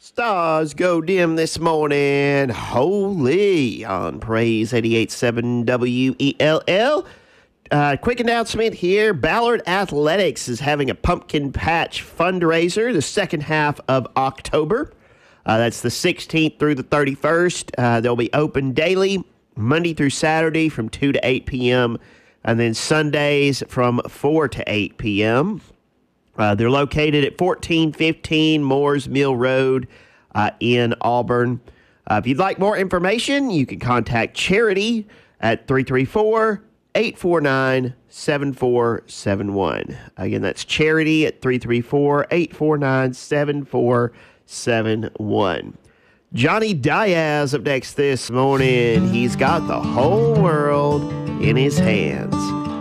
Stars go dim this morning. Holy on Praise 88.7 WELL. Quick announcement here. Ballard Athletics is having a pumpkin patch fundraiser the second half of October. That's the 16th through the 31st. They'll be open daily, Monday through Saturday from 2 to 8 p.m., and then Sundays from 4 to 8 p.m. They're located at 1415 Moores Mill Road in Auburn. If you'd like more information, you can contact Charity at 334-849-7471. Again, that's Charity at 334-849-7471. Johnny Diaz up next this morning. He's got the whole world in his hands.